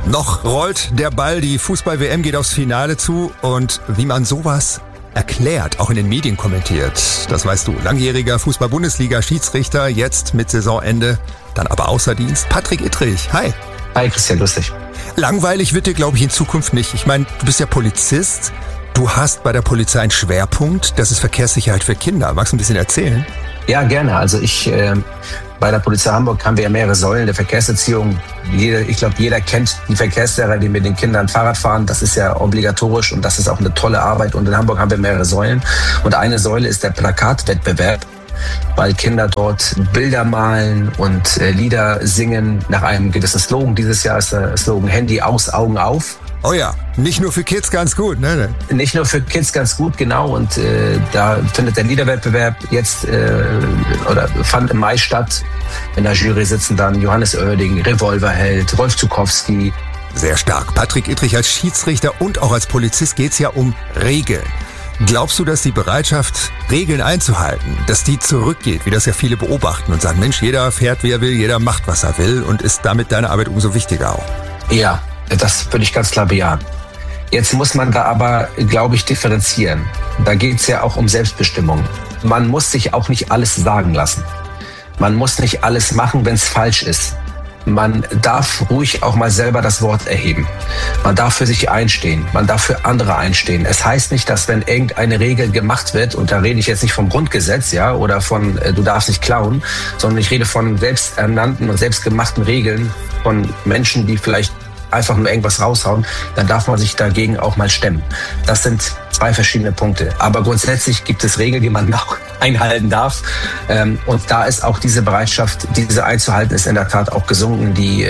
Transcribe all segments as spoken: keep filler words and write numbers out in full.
Noch rollt der Ball, die Fußball-W M geht aufs Finale zu und wie man sowas erklärt, auch in den Medien kommentiert, das weißt du. Langjähriger Fußball-Bundesliga-Schiedsrichter, jetzt mit Saisonende, dann aber außer Dienst. Patrick Ittrich, hi. Hi Christian, lustig. Langweilig wird dir, glaube ich, in Zukunft nicht. Ich meine, du bist ja Polizist, du hast bei der Polizei einen Schwerpunkt, das ist Verkehrssicherheit für Kinder. Magst du ein bisschen erzählen? Ja, gerne. Also ich, äh, bei der Polizei Hamburg haben wir ja mehrere Säulen der Verkehrserziehung. Jede, ich glaube, jeder kennt die Verkehrslehrer, die mit den Kindern Fahrrad fahren. Das ist ja obligatorisch und das ist auch eine tolle Arbeit. Und in Hamburg haben wir mehrere Säulen. Und eine Säule ist der Plakatwettbewerb, weil Kinder dort Bilder malen und äh, Lieder singen nach einem gewissen Slogan. Dieses Jahr ist der Slogan Handy aus, Augen auf. Oh ja, nicht nur für Kids ganz gut, ne? Nicht nur für Kids ganz gut, genau. Und äh, da findet der Liederwettbewerb jetzt äh, oder fand im Mai statt. In der Jury sitzen dann Johannes Oerding, Revolverheld, Rolf Zukowski. Sehr stark. Patrick Ittrich als Schiedsrichter und auch als Polizist geht's ja um Regeln. Glaubst du, dass die Bereitschaft, Regeln einzuhalten, dass die zurückgeht, wie das ja viele beobachten und sagen, Mensch, jeder fährt, wie er will, jeder macht, was er will und ist damit deine Arbeit umso wichtiger auch? Ja, das würde ich ganz klar bejahen. Jetzt muss man da aber, glaube ich, differenzieren. Da geht es ja auch um Selbstbestimmung. Man muss sich auch nicht alles sagen lassen. Man muss nicht alles machen, wenn es falsch ist. Man darf ruhig auch mal selber das Wort erheben. Man darf für sich einstehen. Man darf für andere einstehen. Es heißt nicht, dass wenn irgendeine Regel gemacht wird, und da rede ich jetzt nicht vom Grundgesetz, ja, oder von äh, du darfst nicht klauen, sondern ich rede von selbsternannten und selbstgemachten Regeln von Menschen, die vielleicht einfach nur irgendwas raushauen, dann darf man sich dagegen auch mal stemmen. Das sind zwei verschiedene Punkte. Aber grundsätzlich gibt es Regeln, die man auch einhalten darf. Und da ist auch diese Bereitschaft, diese einzuhalten, ist in der Tat auch gesunken. Die,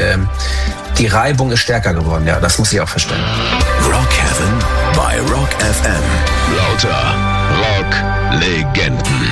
die Reibung ist stärker geworden. Ja, das muss ich auch verstehen. Rock Heaven bei Rock F M. Lauter Rock-Legenden.